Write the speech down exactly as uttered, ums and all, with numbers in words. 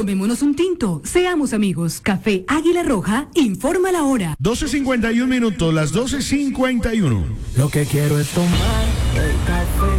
Tomémonos un tinto, seamos amigos. Café Águila Roja, informa la hora. doce cincuenta y un minutos, las doce cincuenta y uno. Lo que quiero es tomar el café